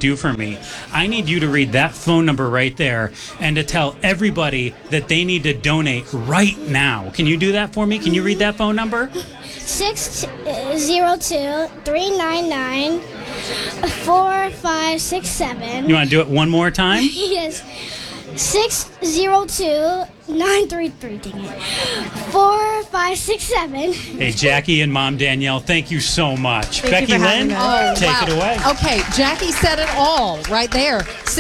do for me? I need you to read that phone number right there and to tell everybody that they need to donate right now. Can you do that for me? Can you read that phone number? 602-399-4567. You want to do it one more time? Yes. 602-933, dang it. 4567. Hey, Jackie and Mom Danielle, thank you so much. Thank Becky you for having Lynn, us. take it away. Okay, Jackie said it all right there.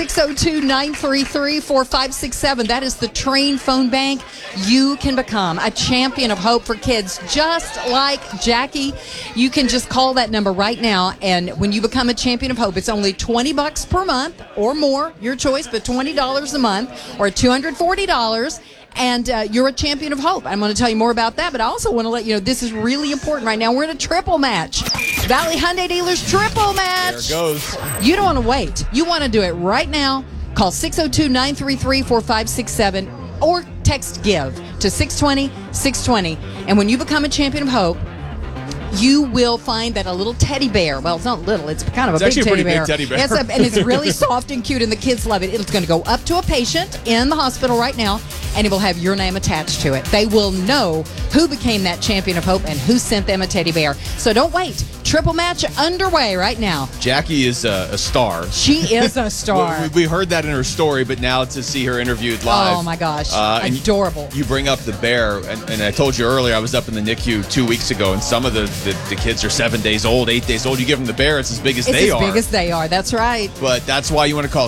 602-933-4567. That is the Train Phone Bank. You can become a champion of hope for kids just like Jackie. You can just call that number right now, and when you become a champion of hope, it's only $20 per month or more, your choice, but $20 a month or $240. And you're a champion of hope. I'm going to tell you more about that, but I also want to let you know this is really important right now. We're in a triple match. Valley Hyundai Dealers triple match. There it goes. You don't want to wait. You want to do it right now. Call 602-933-4567 or text GIVE to 620-620. And when you become a champion of hope, you will find that a little teddy bear, well, it's not little, it's kind of a big actually a teddy pretty bear. big teddy bear. Yes, and it's really soft and cute, and the kids love it. It's going to go up to a patient in the hospital right now, and it will have your name attached to it. They will know who became that champion of hope and who sent them a teddy bear. So don't wait. Triple match underway right now. Jackie is a star. She is a star. We heard that in her story, but now to see her interviewed live. Oh, my gosh. and Adorable. You bring up the bear, and I told you earlier, I was up in the NICU 2 weeks ago, and some of the kids are 7 days old, 8 days old. You give them the bear, it's as big as they are. It's as big as they are. That's right. But that's why you want to call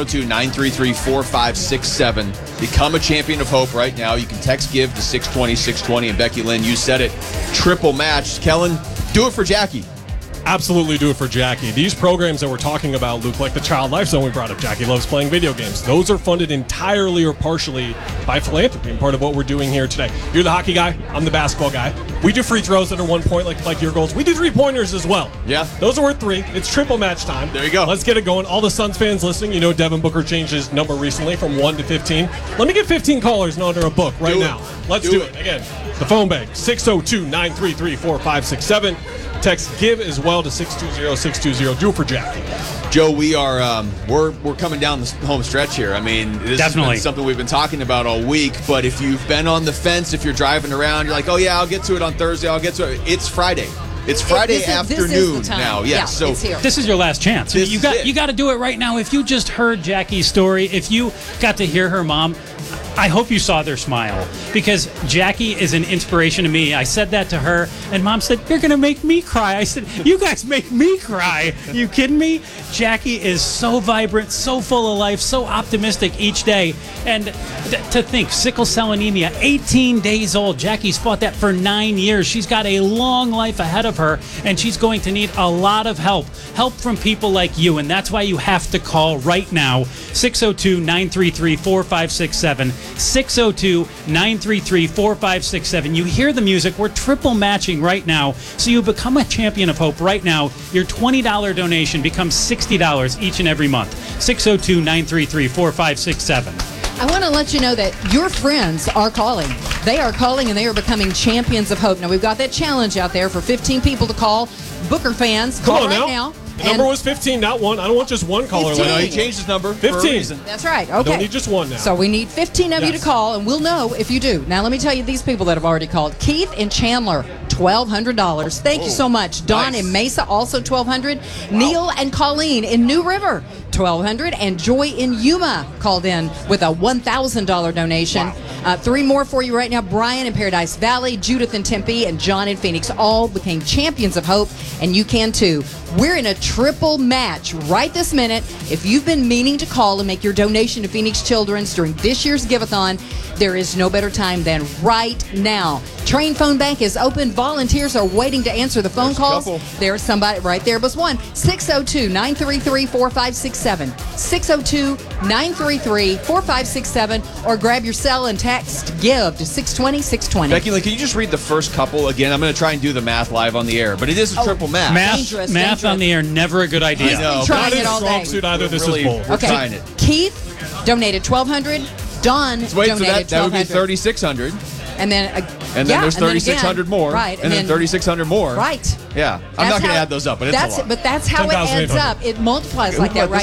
602-933-4567. Become a champion of hope right now. You can text GIVE to 620-620. And Becky Lynn, you said it. Triple match. Kellen, do it for Jackie. Absolutely do it for Jackie. These programs that we're talking about, Luke, like the Child Life Zone we brought up, Jackie loves playing video games. Those are funded entirely or partially by philanthropy and part of what we're doing here today. You're the hockey guy. I'm the basketball guy. We do free throws that are 1 point like your goals. We do 3-pointers as well. Yeah. Those are worth 3. It's triple match time. There you go. Let's get it going. All the Suns fans listening, you know Devin Booker changed his number recently from 1 to 15. Let me get 15 callers in under a book right now. Let's do it. Again, the phone bank, 602-933-4567. Text GIVE as well to 620-620. Do it for Jackie. Joe, we are we're coming down the home stretch here. I mean, this has been something we've been talking about all week. But if you've been on the fence, if you're driving around, you're like, oh yeah, I'll get to it on Thursday. I'll get to it. It's Friday. It's Friday afternoon now. Yeah, so it's here. This is your last chance. You got to do it right now. If you just heard Jackie's story, if you got to hear her mom, I hope you saw their smile, because Jackie is an inspiration to me. I said that to her, and Mom said, you're going to make me cry. I said, you guys make me cry. Are you kidding me? Jackie is so vibrant, so full of life, so optimistic each day. And to think, sickle cell anemia, 18 days old. Jackie's fought that for 9 years. She's got a long life ahead of her, and she's going to need a lot of help from people like you. And that's why you have to call right now, 602-933-4567. 602-933-4567. You hear the music. We're triple matching right now. So you become a champion of hope right now. Your $20 donation becomes $60 each and every month. 602-933-4567. I want to let you know that your friends are calling. They are calling, and they are becoming champions of hope. Now, we've got that challenge out there for 15 people to call. Booker fans, call right now. The number was 15, not 1. I don't want just one caller. 15. No, he changed his number 15. for a reason. That's right. Okay. Don't need just one now. So we need 15 of you to call, and we'll know if you do. Now, let me tell you these people that have already called. Keith and Chandler, $1,200. Thank you so much. Don in Mesa, also $1,200. Wow. Neil and Colleen in New River, $1,200. And Joy in Yuma called in with a $1,000 donation. Wow. 3 more for you right now. Brian in Paradise Valley, Judith in Tempe, and John in Phoenix all became champions of hope, and you can too. We're in a triple match right this minute. If you've been meaning to call and make your donation to Phoenix Children's during this year's Give-a-thon, there is no better time than right now. Train Phone Bank is open. Volunteers are waiting to answer the phone calls. There's somebody right there was one. 602-933-4567. 602-933-4567. Or grab your cell and text GIVE to 620-620. Becky, can you just read the first couple again? I'm going to try and do the math live on the air, but it is a triple match. Math on the air, never a good idea. I know. Trying it all day. Suit either. This really, is bold. We're trying it. Keith donated $1,200. Don Let's wait for donated that. That would be $1,200. $3,600. And then, there's 3,600 more. Right. And then 3,600 more. Right. Yeah. I'm not going to add those up, but it's a lot. But that's how it adds up. It multiplies like that, right?